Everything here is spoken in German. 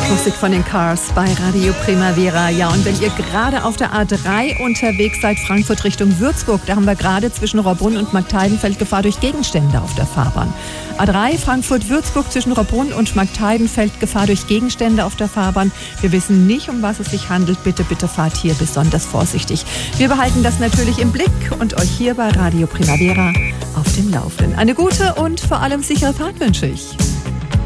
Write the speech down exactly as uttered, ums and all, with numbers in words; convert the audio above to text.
Musik von den Cars bei Radio Primavera. Ja, und wenn ihr gerade auf der A drei unterwegs seid, Frankfurt Richtung Würzburg, da haben wir gerade zwischen Rohrbrunn und Marktheidenfeld Gefahr durch Gegenstände auf der Fahrbahn. A drei Frankfurt-Würzburg zwischen Rohrbrunn und Marktheidenfeld Gefahr durch Gegenstände auf der Fahrbahn. Wir wissen nicht, um was es sich handelt. Bitte, bitte fahrt hier besonders vorsichtig. Wir behalten das natürlich im Blick und euch hier bei Radio Primavera auf dem Laufenden. Eine gute und vor allem sichere Fahrt wünsche ich.